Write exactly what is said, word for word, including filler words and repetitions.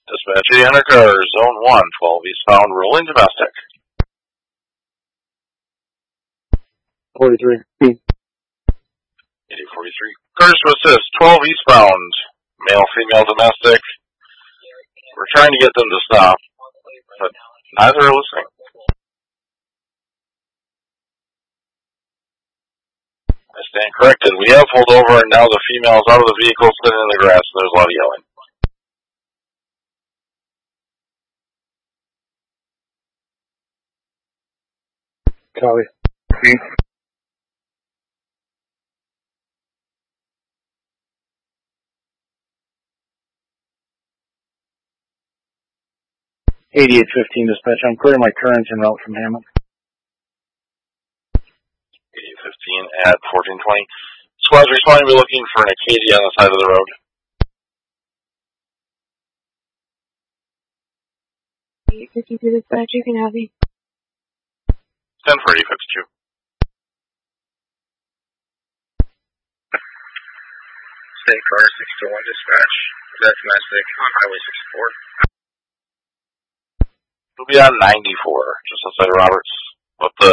Dispatch eight hundred cars, Zone one, twelve eastbound, rolling domestic. forty-three. eighty forty-three. Cars to assist, twelve eastbound, male, female, domestic. We're trying to get them to stop, but neither are listening. I stand corrected. We have pulled over, and now the female is out of the vehicle, sitting in the grass, and there's a lot of yelling. Copy. eighty-eight fifteen dispatch. I'm clearing my current en route from Hammond. eighty-eight fifteen at fourteen twenty. Squad's responding. We're looking for an Acadia on the side of the road. eight fifty-two dispatch, you can have me. ten for eight fifty-two. State car six two one dispatch. That's domestic on Highway sixty-four. It'll be on ninety-four, just outside of Roberts. But the